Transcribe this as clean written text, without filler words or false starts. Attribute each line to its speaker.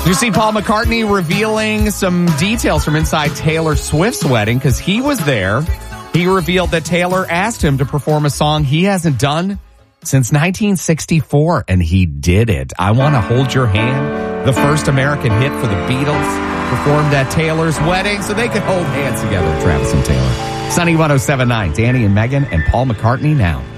Speaker 1: You see Paul McCartney revealing some details from inside Taylor Swift's wedding because he was there. He revealed that Taylor asked him to perform a song he hasn't done since 1964, and he did it. I Want to Hold Your Hand, the first American hit for the Beatles, performed at Taylor's wedding so they could hold hands together, Travis and Taylor. Sunny 107.9, Danny and Megan and Paul McCartney now.